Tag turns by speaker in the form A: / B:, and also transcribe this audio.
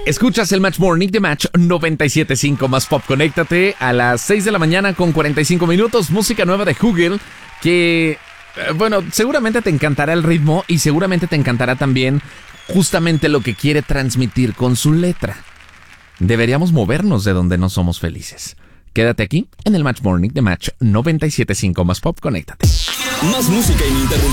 A: Escuchas el Match Morning de Match 97.5 más Pop. Conéctate a las 6 de la mañana con 45 minutos. Música nueva de Hugel que, bueno, seguramente te encantará el ritmo y seguramente te encantará también justamente lo que quiere transmitir con su letra. Deberíamos movernos de donde no somos felices. Quédate aquí en el Match Morning de Match 97.5 más Pop. Conéctate.
B: Más música ininterrumpida.